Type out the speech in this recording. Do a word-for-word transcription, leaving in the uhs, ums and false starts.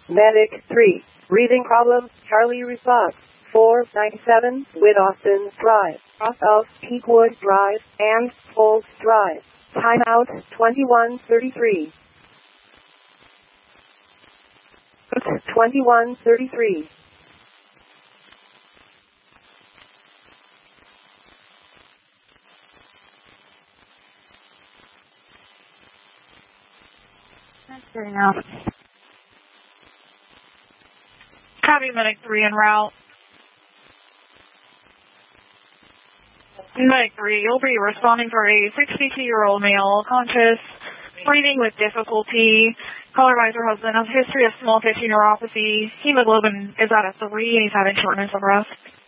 Medic three. Breathing problem, Charlie response. four ninety-seven with Austin Drive, off of Peakwood Drive and Folds Drive. Timeout twenty-one thirty-three. twenty-one thirty-three. That's good enough. Copy, Medic three en route. Medic three, you'll be responding for a sixty-two-year-old male, conscious, breathing with difficulty. Caller advisor husband has a history of small tissue neuropathy. Hemoglobin is at a three and he's having shortness of breath.